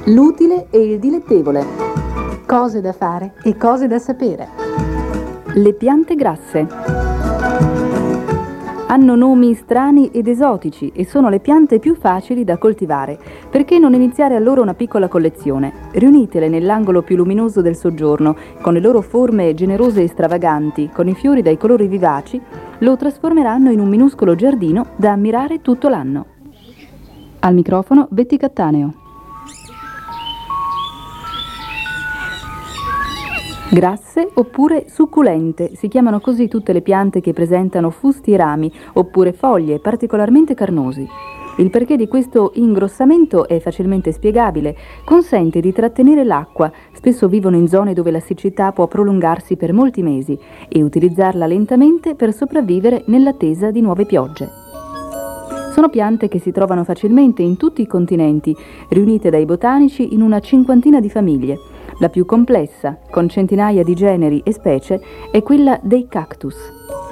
L'utile e il dilettevole. Cose da fare e cose da sapere. Le piante grasse. Hanno nomi strani ed esotici e sono le piante più facili da coltivare. Perché non iniziare a loro una piccola collezione? Riunitele nell'angolo più luminoso del soggiorno, con le loro forme generose e stravaganti, con i fiori dai colori vivaci, lo trasformeranno in un minuscolo giardino da ammirare tutto l'anno. Al microfono Betty Cattaneo. Grasse oppure succulente, si chiamano così tutte le piante che presentano fusti e rami oppure foglie particolarmente carnosi. Il perché di questo ingrossamento è facilmente spiegabile, consente di trattenere l'acqua, spesso vivono in zone dove la siccità può prolungarsi per molti mesi, e utilizzarla lentamente per sopravvivere nell'attesa di nuove piogge. Sono piante che si trovano facilmente in tutti i continenti, riunite dai botanici in una 50 di famiglie. La più complessa, con centinaia di generi e specie, è quella dei cactus.